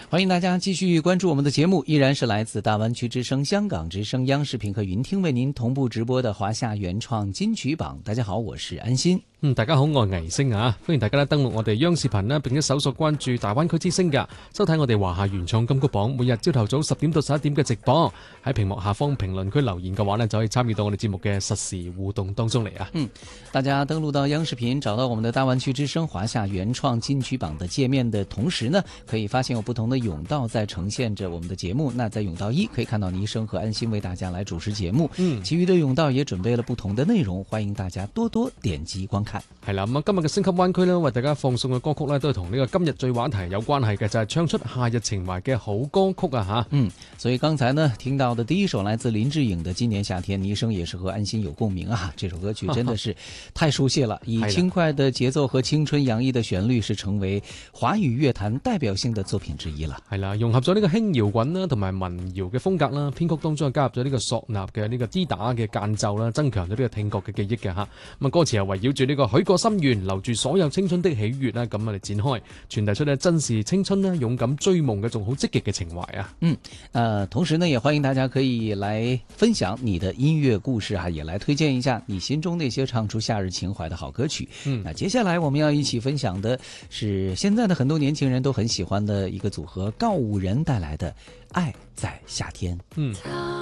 欢迎大家继续关注我们的节目，依然是来自大湾区之声、香港之声、央视频和云听为您同步直播的華夏原創金曲榜。大家好，我是安心。 大家好，我係倪星啊！歡迎大家咧登錄我哋央視頻啦，並且搜索關注大灣區之聲㗎，收睇我哋華夏原創金曲榜，每日朝頭早10點到11點嘅直播。喺屏幕下方評論區留言嘅話呢，就可以參與到我哋節目嘅實時互動當中嚟啊！ 大家登錄到央視頻，找到我們的大灣區之聲華夏原創金曲榜的界面的同時呢，可以發現有不同的甬道在呈現着我們的節目。那在甬道1可以看到倪生和安心為大家來主持節目，其餘的甬道也準備了不同的內容，歡迎大家多多點擊觀看。 係啦，咁今日嘅星級灣區呢，為大家放送嘅歌曲呢，都係同呢個今日最話題有關係嘅，就係唱出夏日情懷嘅好歌曲啊吓。 所以剛才呢聽到的第一首來自林志穎的《今年夏天》，倪生也是和安心有共鳴啊。這首歌曲真的是太熟悉了，以輕快的節奏和青春洋溢的旋律，是成為華語樂壇代表性的作品之一啦。 係啦，融合咗呢個輕搖滾啦，同埋民謠嘅風格啦，編曲當中加入咗呢個嗩吶嘅呢個 D 打嘅間奏啦，增強咗呢個聽覺嘅記憶嘅吓。咁歌詞又圍繞住呢個許個心願，留住所有青春的喜悅啦，咁我哋展開，傳遞出呢真是青春啦，勇敢追夢嘅種好積極嘅情懷啊。 同時呢，也歡迎大家可以來分享你的音樂故事啊，也來推薦一下你心中那些唱出夏日情懷的好歌曲。那接下來我們要一起分享的是現在的很多年輕人都很喜歡的一個組合告五人帶來的《愛在夏天》。